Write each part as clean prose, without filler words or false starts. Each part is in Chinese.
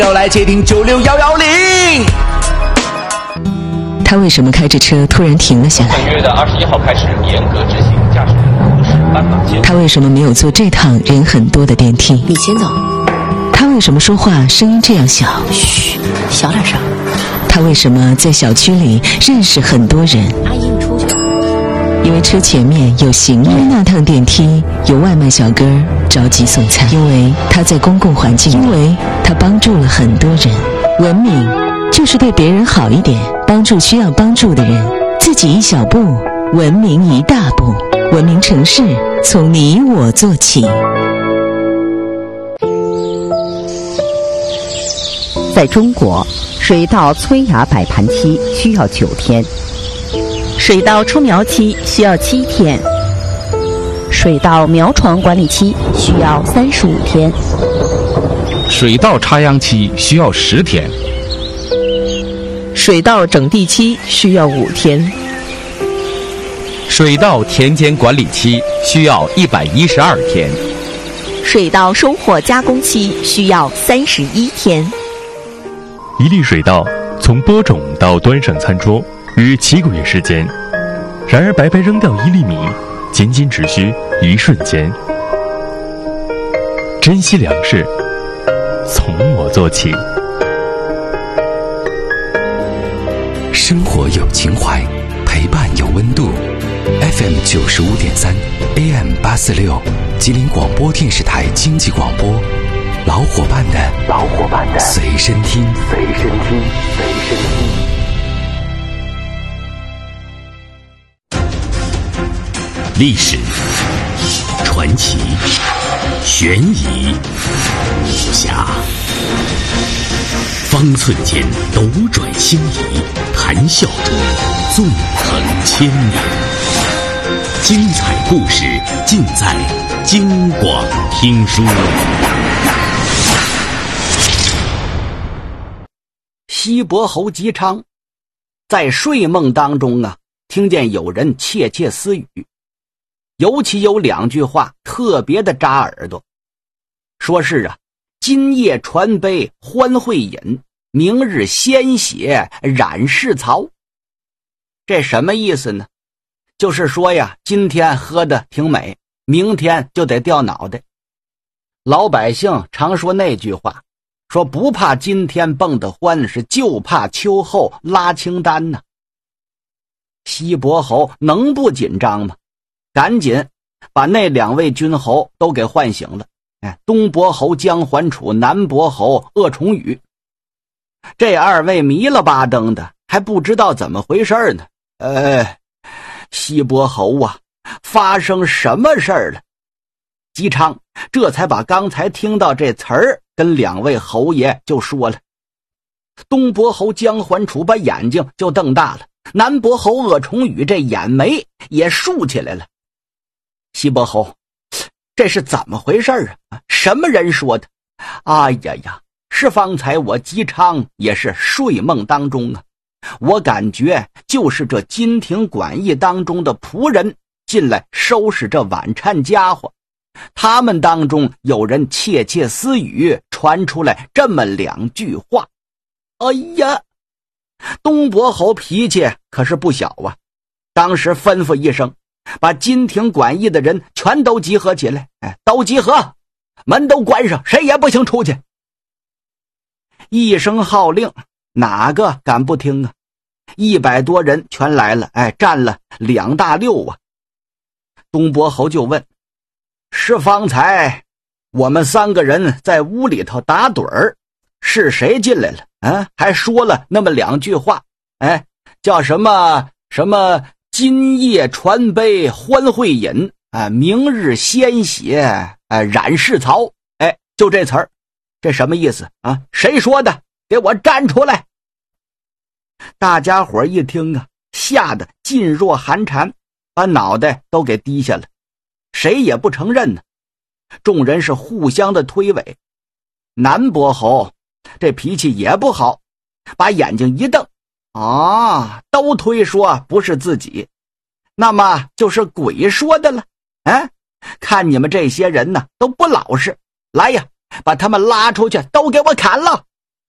要来接听96110。 他为什么开着车突然停了下来？ 本月的21号开始严格执行驾驶人无视斑马线。 他为什么没有坐这趟人很多的电梯？ 你先走。 他为什么说话声音这样小？ 嘘，小点声。 他为什么在小区里认识很多人？ 阿姨，你出去。 因为车前面有行人，因为那趟电梯有外卖小哥着急送餐，因为他在公共环境，因为他帮助了很多人。文明就是对别人好一点，帮助需要帮助的人，自己一小步，文明一大步。文明城市从你我做起。 在中国，水稻催芽摆盘期需要9天，水稻出苗期需要7天，水稻苗床管理期需要35天， 水稻插秧期需要10天， 水稻整地期需要5天， 水稻田间管理期需要112天， 水稻收获加工期需要31天。 一粒水稻从播种到端上餐桌约7个月时间，然而白白扔掉1粒米，仅仅只需1瞬间。珍惜粮食，从我做起。 生活有情怀，陪伴有温度。FM 95.3 AM 846，吉林广播电视台经济广播，老伙伴的随身听。 历史、传奇、悬疑、武侠，方寸间斗转星移，谈笑中纵横千里。精彩故事尽在京广听书。 西伯侯姬昌在睡梦当中听见有人窃窃私语，尤其有2句话特别的扎耳朵，说是今夜传杯欢会饮，明日鲜血染世曹。这什么意思呢？就是说今天喝的挺美，明天就得掉脑袋。老百姓常说那句话，说不怕今天蹦得欢，是就怕秋后拉清单呢。西伯侯能不紧张吗？赶紧把那2位君侯都给唤醒了。东伯侯姜桓楚，南伯侯鄂崇禹。这2位迷了巴登的，还不知道怎么回事呢。西伯侯发生什么事儿了？姬昌这才把刚才听到这词儿跟2位侯爷就说了。东伯侯姜桓楚把眼睛就瞪大了，南伯侯鄂崇禹这眼眉也竖起来了。西伯侯，这是怎么回事啊？什么人说的？哎呀，是方才我姬昌也是睡梦当中我感觉就是这金庭馆驿当中的仆人进来收拾这晚餐家伙，他们当中有人窃窃私语，传出来这么2句话。哎呀，东伯侯脾气可是不小当时吩咐一声，把金庭馆驿的人全都集合起来，都集合，门都关上，谁也不行出去。一声号令，哪个敢不听？100多人全来了，占了2大6东伯侯就问，是方才我们3个人在屋里头打盹儿，是谁进来了还说了那么2句话，叫什么今夜传杯欢会饮，明日鲜血染世曹。就这词儿，这什么意思谁说的？给我站出来！大家伙一听吓得噤若寒蝉，把脑袋都给低下了，谁也不承认呢。众人是互相的推诿。南伯侯这脾气也不好，把眼睛一瞪，都推说不是自己，那么就是鬼说的了。看你们这些人都不老实，来呀，把他们拉出去，都给我砍了。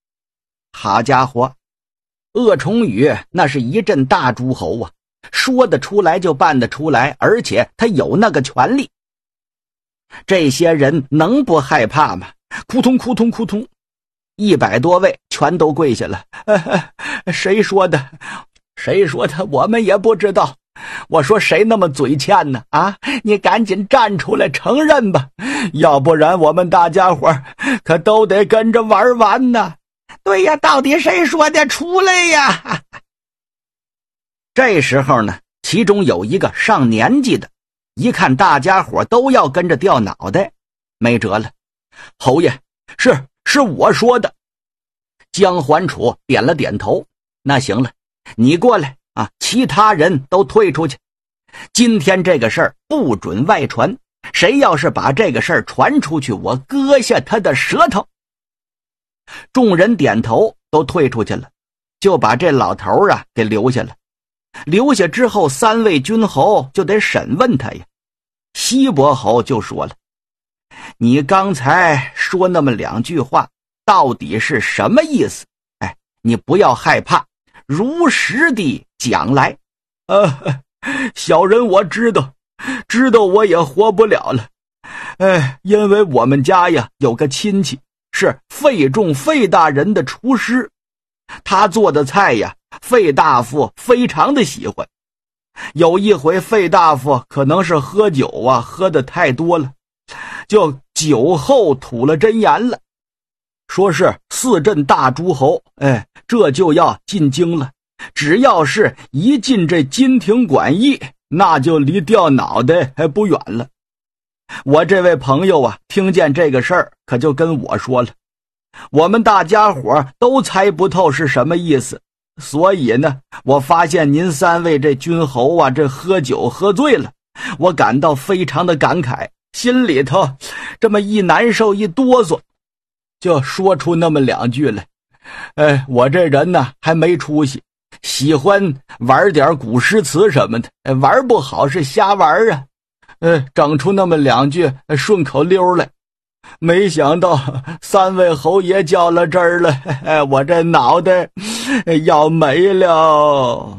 好家伙，鄂崇宇那是一阵大诸侯啊，说得出来就办得出来，而且他有那个权利。这些人能不害怕吗？扑通扑通扑通，100多位全都跪下了。谁说的？谁说的？我们也不知道。我说谁那么嘴欠呢？啊，你赶紧站出来承认吧，要不然我们大家伙可都得跟着玩完呢。对呀，到底谁说的？出来呀！这时候呢，其中有一个上年纪的，一看大家伙都要跟着掉脑袋，没辙了。侯爷，是我说的。姜桓楚点了点头，那行了，你过来啊，其他人都退出去。今天这个事儿不准外传，谁要是把这个事儿传出去，我割下他的舌头。众人点头，都退出去了，就把这老头啊给留下了。留下之后，3位君侯就得审问他呀。西伯侯就说了，你刚才说那么2句话到底是什么意思？哎，你不要害怕，如实地讲来。小人我知道我也活不了了。因为我们家呀有个亲戚是费仲费大人的厨师，他做的菜呀费大夫非常的喜欢。有一回费大夫可能是喝酒啊，喝的太多了，就酒后吐了真言了，说是4镇大诸侯，这就要进京了，只要是一进这金庭馆驿，那就离掉脑袋还不远了。我这位朋友啊，听见这个事儿可就跟我说了，我们大家伙都猜不透是什么意思，所以呢，我发现您3位这君侯啊，这喝酒喝醉了，我感到非常的感慨，心里头这么一难受一哆嗦，就说出那么2句来。我这人呢还没出息，喜欢玩点古诗词什么的，玩不好是瞎玩啊。整出那么2句顺口溜来，没想到3位侯爷叫了这儿了，我这脑袋要没了。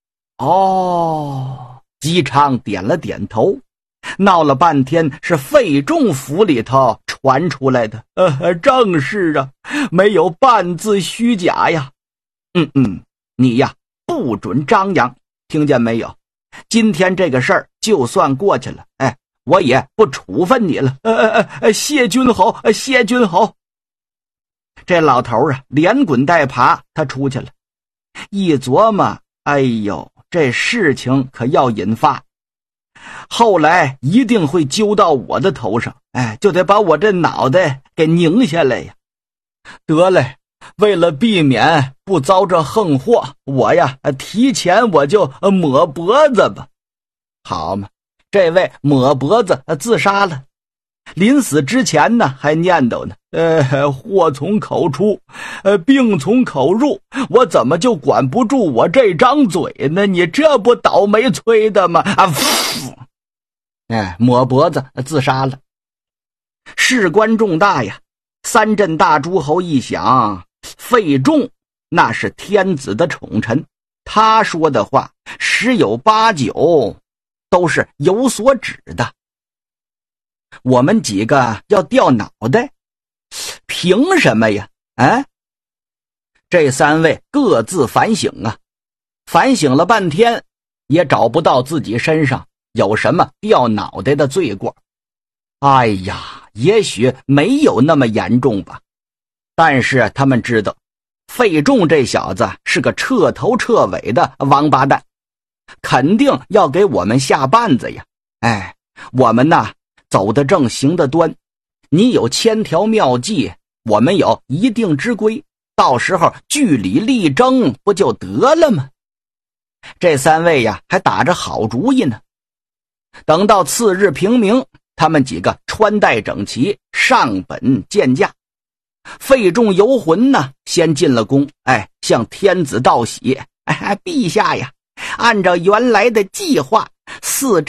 姬昌点了点头，闹了半天是费仲府里头传出来的，正是啊，没有半字虚假呀。你呀不准张扬，听见没有？今天这个事儿就算过去了，我也不处分你了。谢君侯，谢君侯。这老头啊连滚带爬他出去了，一琢磨，哎呦，这事情可要引发，后来一定会揪到我的头上，就得把我这脑袋给拧下来呀。得嘞，为了避免不遭这横祸，我呀提前我就抹脖子吧。好嘛，这位抹脖子自杀了，临死之前呢还念叨呢，祸从口出，病从口入，我怎么就管不住我这张嘴呢？你这不倒霉催的吗？抹脖子自杀了。事关重大呀，3镇大诸侯一想，费仲那是天子的宠臣，他说的话10有8九都是有所指的。我们几个要掉脑袋，凭什么呀？这3位各自反省啊，反省了半天也找不到自己身上有什么掉脑袋的罪过。哎呀，也许没有那么严重吧，但是他们知道费仲这小子是个彻头彻尾的王八蛋，肯定要给我们下绊子呀。我们呐走得正，行得端，你有千条妙计，我们有一定之规，到时候据理力争不就得了吗？这3位呀还打着好主意呢。等到次日平明，他们几个穿戴整齐，上本见驾。费仲游魂呢先进了宫，向天子道喜，陛下呀，按照原来的计划，4镇